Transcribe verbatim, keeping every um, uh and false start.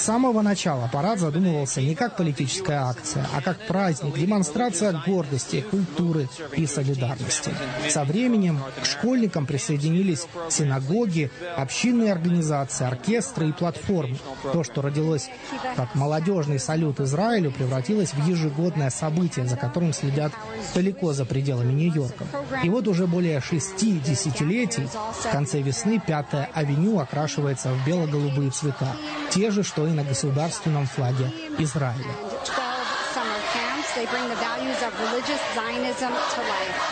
самого начала парад задумывался не как политическая акция, а как праздник, демонстрация гордости, культуры и солидарности. Со временем к школьникам присоединились синагоги, общинные организации, оркестры и платформы. То, что родилось как молодежный салют Израилю, превратилось в ежегодное событие, за которым следят далеко за пределами Нью-Йорка. И вот уже более шести десятилетий в конце весны Пятая авеню окрашивается в бело-голубые цвета, те же, что и на государственном флаге Израиля.